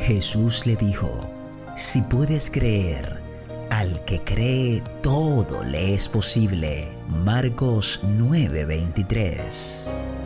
Jesús le dijo: si puedes creer, al que cree todo le es posible. Marcos 9:23.